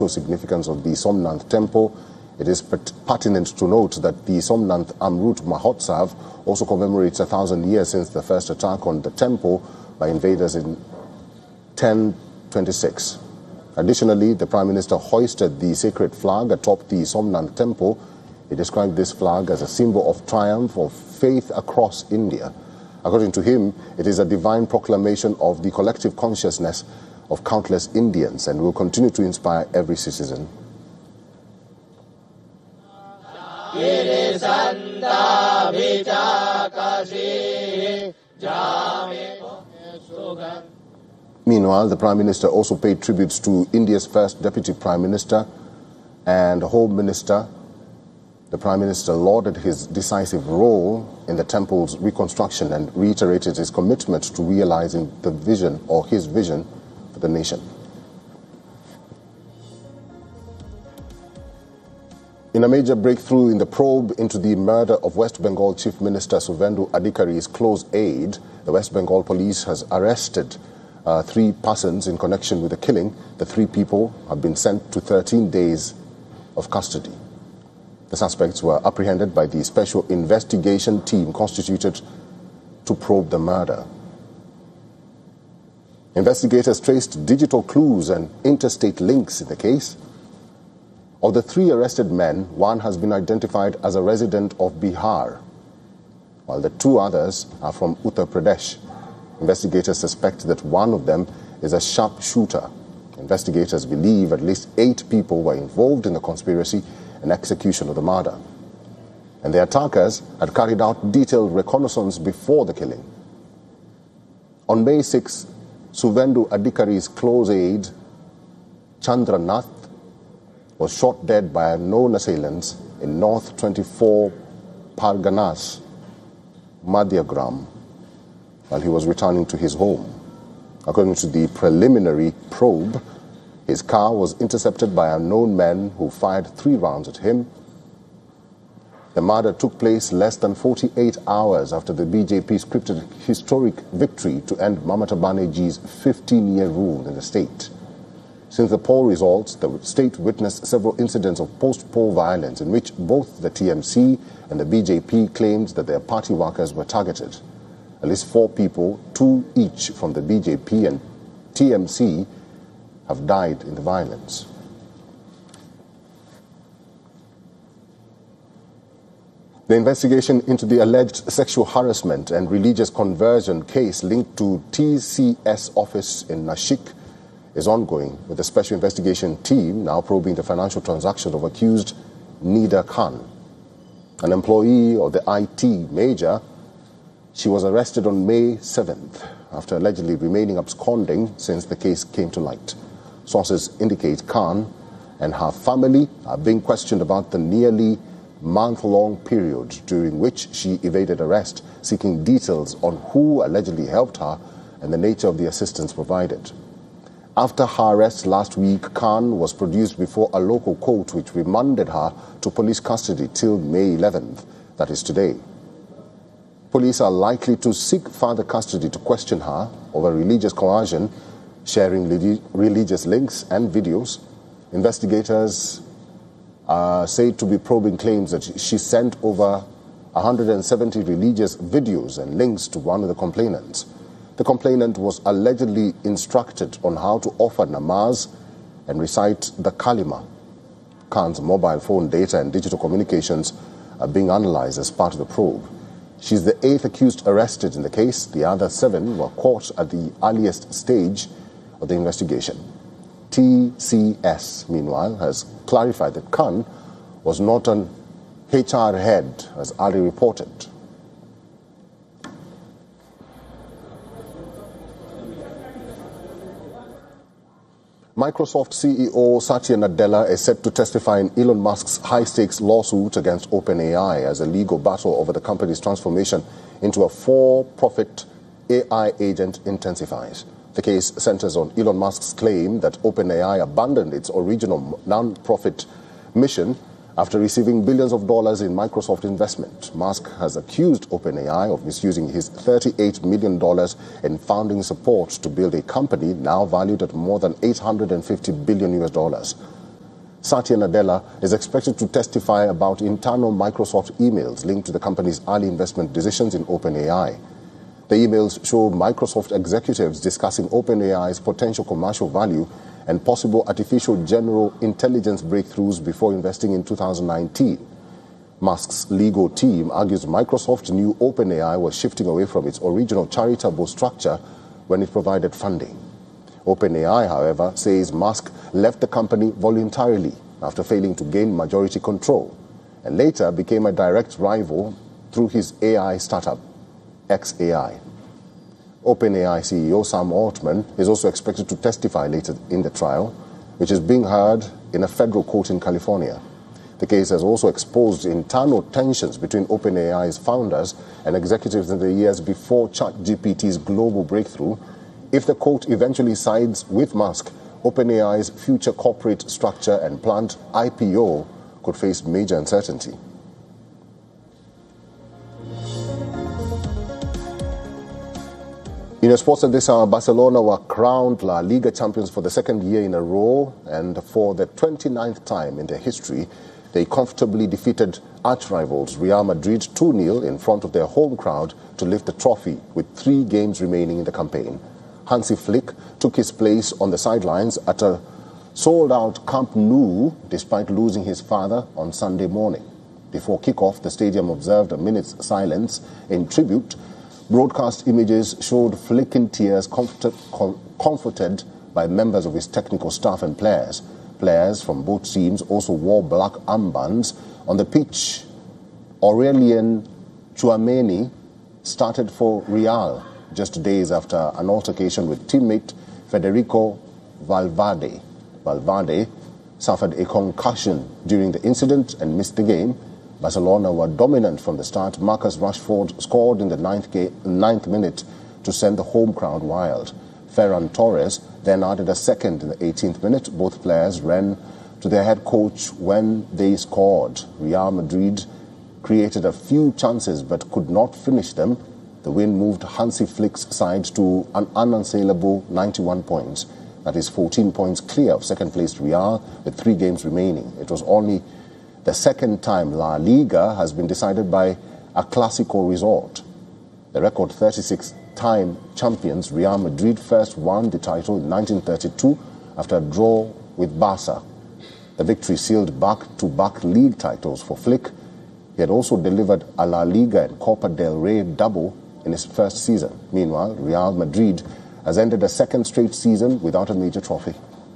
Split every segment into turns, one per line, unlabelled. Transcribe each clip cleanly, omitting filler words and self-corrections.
significance of the Somnath temple. It is pertinent to note that the Somnath Amrut Mahotsav also commemorates 1,000 years since the first attack on the temple by invaders in 1026. Additionally, the Prime Minister hoisted the sacred flag atop the Somnath temple. He described this flag as a symbol of triumph of faith across India. According to him, it is a divine proclamation of the collective consciousness of countless Indians and will continue to inspire every citizen. Meanwhile, the Prime Minister also paid tributes to India's first Deputy Prime Minister and Home Minister. The Prime Minister lauded his decisive role in the temple's reconstruction and reiterated his commitment to realizing the vision or his vision for the nation. In a major breakthrough in the probe into the murder of West Bengal Chief Minister Suvendu Adhikari's close aide, the West Bengal police has arrested 3 persons in connection with the killing. The 3 people have been sent to 13 days of custody. The suspects were apprehended by the special investigation team constituted to probe the murder. Investigators traced digital clues and interstate links in the case. Of the 3 arrested men, 1 has been identified as a resident of Bihar, while the 2 others are from Uttar Pradesh. Investigators suspect that one of them is a sharpshooter. Investigators believe at least 8 people were involved in the conspiracy and execution of the murder. And the attackers had carried out detailed reconnaissance before the killing. On May 6, Suvendu Adhikari's close aide, Chandranath, was shot dead by unknown assailants in North 24 Parganas, Madhyagram, while he was returning to his home. According to the preliminary probe, his car was intercepted by unknown men who fired 3 rounds at him. The murder took place less than 48 hours after the BJP scripted historic victory to end Mamata Banerjee's 15-year rule in the state. Since the poll results, the state witnessed several incidents of post-poll violence in which both the TMC and the BJP claimed that their party workers were targeted. At least 4 people, 2 each from the BJP and TMC, have died in the violence. The investigation into the alleged sexual harassment and religious conversion case linked to TCS office in Nashik is ongoing, with a special investigation team now probing the financial transaction of accused Nida Khan, an employee of the IT major. She was arrested on May 7th after allegedly remaining absconding since the case came to light. Sources indicate Khan and her family are being questioned about the nearly month-long period during which she evaded arrest, seeking details on who allegedly helped her and the nature of the assistance provided. After her arrest last week, Khan was produced before a local court which remanded her to police custody till May 11th, that is today. Police are likely to seek further custody to question her over religious coercion, sharing religious links and videos. Investigators are said to be probing claims that she sent over 170 religious videos and links to one of the complainants. The complainant was allegedly instructed on how to offer namaz and recite the kalima. Khan's mobile phone data and digital communications are being analyzed as part of the probe. She's the 8th accused arrested in the case. The other 7 were caught at the earliest stage of the investigation. TCS, meanwhile, has clarified that Khan was not an HR head, as Ali reported. Microsoft CEO Satya Nadella is set to testify in Elon Musk's high-stakes lawsuit against OpenAI as a legal battle over the company's transformation into a for-profit AI agent intensifies. The case centers on Elon Musk's claim that OpenAI abandoned its original non-profit mission after receiving billions of dollars in Microsoft investment. Musk has accused OpenAI of misusing his $38 million in founding support to build a company now valued at more than $850 billion. Satya Nadella is expected to testify about internal Microsoft emails linked to the company's early investment decisions in OpenAI. The emails show Microsoft executives discussing OpenAI's potential commercial value and possible artificial general intelligence breakthroughs before investing in 2019. Musk's legal team argues Microsoft knew OpenAI was shifting away from its original charitable structure when it provided funding. OpenAI, however, says Musk left the company voluntarily after failing to gain majority control, and later became a direct rival through his AI startup, xAI. OpenAI CEO Sam Altman is also expected to testify later in the trial, which is being heard in a federal court in California. The case has also exposed internal tensions between OpenAI's founders and executives in the years before ChatGPT's global breakthrough. If the court eventually sides with Musk, OpenAI's future corporate structure and planned IPO could face major uncertainty. In sports at this hour, Barcelona were crowned La Liga champions for the second year in a row, and for the 29th time in their history, they comfortably defeated arch-rivals Real Madrid 2-0 in front of their home crowd to lift the trophy with 3 games remaining in the campaign. Hansi Flick took his place on the sidelines at a sold-out Camp Nou despite losing his father on Sunday morning. Before kick-off, the stadium observed a minute's silence in tribute. Broadcast images showed Flick in tears, comforted by members of his technical staff and players. Players from both teams also wore black armbands. On the pitch, Aurelien Tchouameni started for Real just days after an altercation with teammate Federico Valverde. Valverde suffered a concussion during the incident and missed the game. Barcelona were dominant from the start. Marcus Rashford scored in the ninth minute to send the home crowd wild. Ferran Torres then added a second in the 18th minute. Both players ran to their head coach when they scored. Real Madrid created a few chances but could not finish them. The win moved Hansi Flick's side to an unassailable 91 points. That is 14 points clear of second-placed Real with 3 games remaining. It was only the second time La Liga has been decided by a Clásico result. The record 36-time champions Real Madrid first won the title in 1932 after a draw with Barca. The victory sealed back-to-back league titles for Flick. He had also delivered a La Liga and Copa del Rey double in his first season. Meanwhile, Real Madrid has ended a second straight season without a major trophy.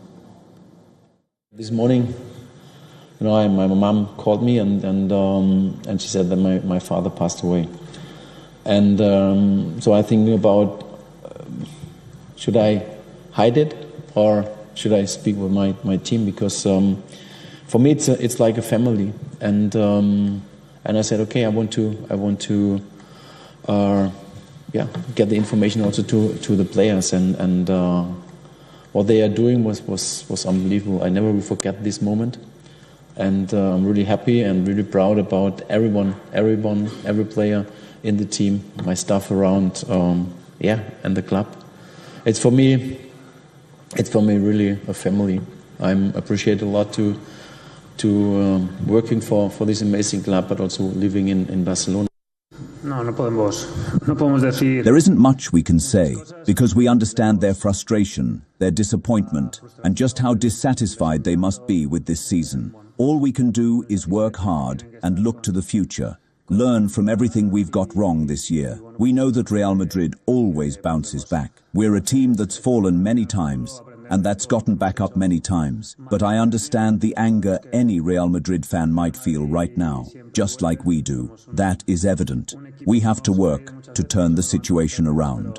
This morning, my mom called me and she said that my father passed away. And so I think about should I hide it or should I speak with my team? Because for me it's like a family. And I said, okay, I want to get the information also to the players and what they are doing was unbelievable. I never will forget this moment. And I'm really happy and really proud about everyone, every player in the team, my staff around, and the club. It's for me really a family. I'm appreciate a lot to working for this amazing club, but also living in Barcelona.
There isn't much we can say, because we understand their frustration, their disappointment, and just how dissatisfied they must be with this season. All we can do is work hard and look to the future. Learn from everything we've got wrong this year. We know that Real Madrid always bounces back. We're a team that's fallen many times, and that's gotten back up many times. But I understand the anger any Real Madrid fan might feel right now, just like we do. That is evident. We have to work to turn the situation around.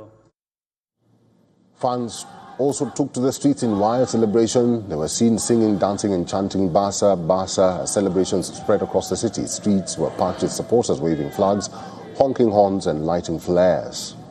Fans also took to the streets in wild celebration. They were seen singing, dancing and chanting Barca, Barca as celebrations spread across the city. Streets were packed with supporters waving flags, honking horns and lighting flares.